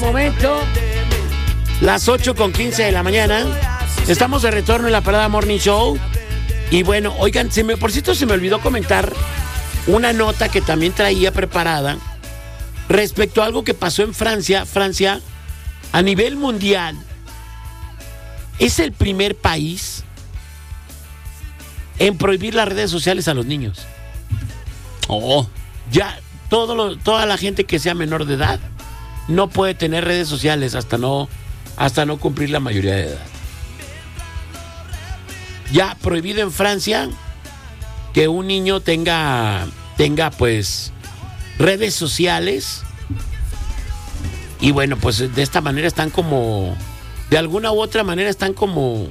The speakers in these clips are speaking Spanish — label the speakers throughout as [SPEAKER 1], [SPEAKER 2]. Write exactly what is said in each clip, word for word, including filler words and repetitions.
[SPEAKER 1] momento, las ocho con quince de la mañana. Estamos de retorno en la Parada Morning Show. Y bueno, oigan, se me, por cierto se me olvidó comentar una nota que también traía preparada respecto a algo que pasó en Francia. Francia, a nivel mundial, es el primer país en prohibir las redes sociales a los niños.
[SPEAKER 2] Oh.
[SPEAKER 1] Ya todo lo, toda la gente que sea menor de edad no puede tener redes sociales hasta no, hasta no cumplir la mayoría de edad. Ya prohibido en Francia que un niño tenga, tenga pues redes sociales. Y bueno, pues de esta manera están como, de alguna u otra manera están como,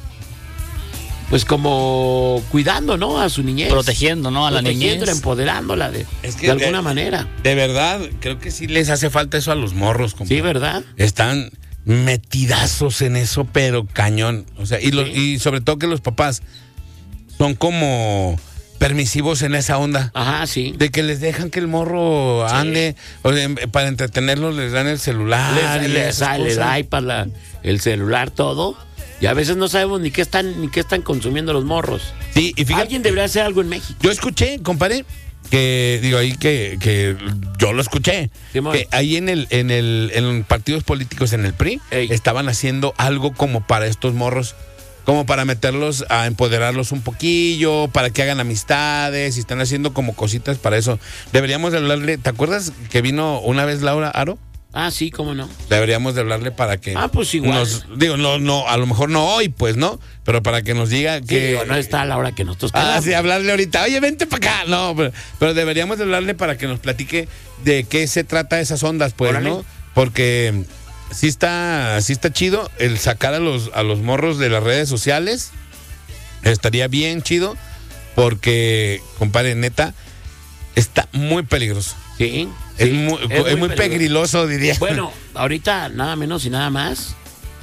[SPEAKER 1] pues como cuidando, ¿no? A su niñez.
[SPEAKER 2] Protegiendo, ¿no? A la niñez.
[SPEAKER 1] Empoderándola de,
[SPEAKER 3] es que
[SPEAKER 1] de alguna
[SPEAKER 3] de,
[SPEAKER 1] manera.
[SPEAKER 3] De verdad, creo que sí les hace falta eso a los morros, compadre.
[SPEAKER 1] Sí, ¿verdad?
[SPEAKER 3] Están metidazos en eso, pero cañón. O sea, y, lo, sí. y sobre todo que los papás son como permisivos en esa onda.
[SPEAKER 1] Ajá, sí.
[SPEAKER 3] De que les dejan que el morro sí. ande, o sea, para entretenerlo les dan el celular.
[SPEAKER 1] Les, les sale el iPad, la, el celular, todo. Y a veces no sabemos ni qué están, ni qué están consumiendo los morros. Sí, y fíjate, alguien debería hacer algo en México.
[SPEAKER 3] Yo escuché, compadre, que digo ahí que, que yo lo escuché, sí, que ahí en el, en el, en partidos políticos, en el P R I, Ey. estaban haciendo algo como para estos morros, como para meterlos a empoderarlos un poquillo, para que hagan amistades, y están haciendo como cositas para eso. Deberíamos de hablarle, ¿te acuerdas que vino una vez Laura Aro?
[SPEAKER 1] Ah, sí, cómo no.
[SPEAKER 3] Deberíamos de hablarle para que
[SPEAKER 1] ah, pues igual.
[SPEAKER 3] Nos, digo, no, no, a lo mejor no hoy, pues, ¿no? Pero para que nos diga que...
[SPEAKER 1] Sí, digo, no está a la hora que nosotros queramos.
[SPEAKER 3] Ah, sí, hablarle ahorita, oye, vente para acá. No, pero, pero deberíamos de hablarle para que nos platique de qué se trata esas ondas, pues, Órale. ¿no? Porque sí está, sí está chido el sacar a los, a los morros de las redes sociales. Estaría bien chido porque, compadre, neta, está muy peligroso.
[SPEAKER 1] Sí.
[SPEAKER 3] Es,
[SPEAKER 1] sí,
[SPEAKER 3] muy, es, es muy, muy pegriloso, diría.
[SPEAKER 1] Bueno, ahorita nada menos y nada más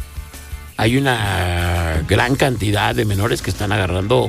[SPEAKER 1] hay una gran cantidad de menores que están agarrando,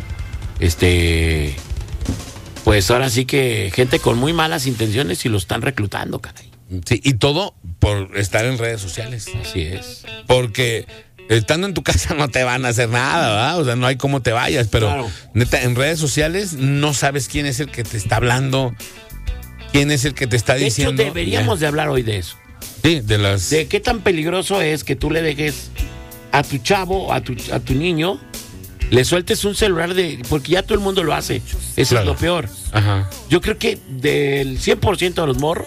[SPEAKER 1] este, pues ahora sí que gente con muy malas intenciones y lo están reclutando, caray.
[SPEAKER 3] Sí, y todo por estar en redes sociales.
[SPEAKER 1] Así es.
[SPEAKER 3] Porque estando en tu casa no te van a hacer nada, ¿verdad? O sea, no hay cómo te vayas, pero claro. neta, en redes sociales no sabes quién es el que te está hablando. ¿Quién es el que te está diciendo?
[SPEAKER 1] De hecho, deberíamos yeah. de hablar hoy de eso.
[SPEAKER 3] Sí, de las...
[SPEAKER 1] De qué tan peligroso es que tú le dejes a tu chavo, a tu, a tu niño, le sueltes un celular de... Porque ya todo el mundo lo hace. Eso claro. es lo peor. Ajá. Yo creo que del cien por ciento de los morros,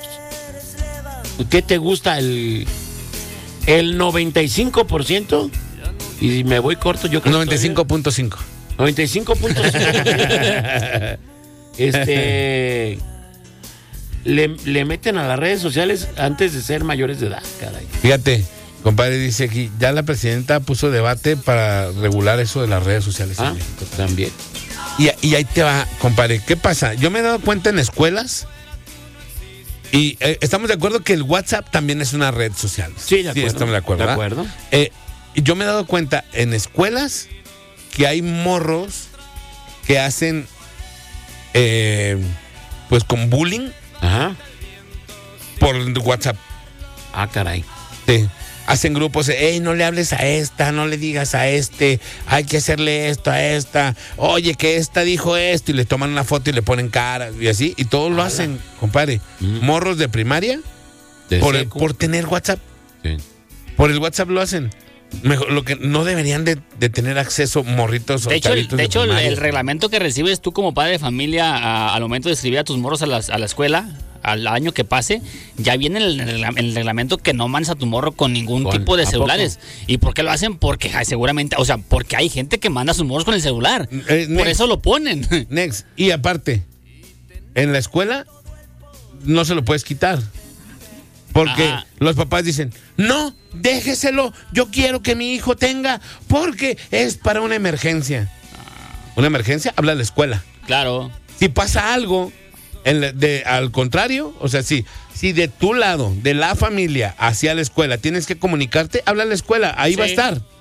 [SPEAKER 1] ¿qué te gusta? El, el noventa y cinco por ciento, y me voy corto, yo creo
[SPEAKER 3] noventa y cinco punto cinco.
[SPEAKER 1] noventa y cinco punto cinco. este... Le, le meten a las redes sociales antes de ser mayores de edad, caray.
[SPEAKER 3] Fíjate, compadre, dice aquí, ya la presidenta puso debate para regular eso de las redes sociales
[SPEAKER 1] ah,
[SPEAKER 3] en México.
[SPEAKER 1] También.
[SPEAKER 3] Y, y ahí te va, compadre, ¿qué pasa? Yo me he dado cuenta en escuelas y eh, estamos de acuerdo que el WhatsApp también es una red social.
[SPEAKER 1] Sí, de acuerdo.
[SPEAKER 3] Sí, estamos de acuerdo.
[SPEAKER 1] De acuerdo.
[SPEAKER 3] Eh, yo me he dado cuenta en escuelas que hay morros que hacen, eh, pues con bullying.
[SPEAKER 1] Ajá.
[SPEAKER 3] Por WhatsApp.
[SPEAKER 1] Ah, caray.
[SPEAKER 3] Sí. Hacen grupos, hey, no le hables a esta, no le digas a este, hay que hacerle esto a esta, oye, que esta dijo esto, y le toman una foto y le ponen cara, y así, y todos lo hacen, compadre. Mm. Morros de primaria, de por, el, por tener WhatsApp. Sí. Por el WhatsApp lo hacen. Mejor, lo que no deberían de, de tener acceso morritos o
[SPEAKER 2] de hecho,
[SPEAKER 3] chavitos
[SPEAKER 2] de, de hecho
[SPEAKER 3] primaria.
[SPEAKER 2] el, el reglamento que recibes tú como padre de familia a, al momento de escribir a tus morros a, las, a la escuela, al año que pase, ya viene el, el, el reglamento que no mandes a tu morro con ningún ¿Con? tipo de celulares. Poco? ¿Y por qué lo hacen? Porque seguramente, o sea, porque hay gente que manda a sus morros con el celular. Eh, por next, eso lo ponen.
[SPEAKER 3] Next. Y aparte, en la escuela no se lo puedes quitar. Porque Ajá. los papás dicen, no, déjeselo, yo quiero que mi hijo tenga, porque es para una emergencia. ¿Una emergencia? Habla de la escuela.
[SPEAKER 2] Claro.
[SPEAKER 3] Si pasa algo, en la, de, al contrario, o sea, si, si de tu lado, de la familia, hacia la escuela, tienes que comunicarte, habla a la escuela, ahí sí. va a estar.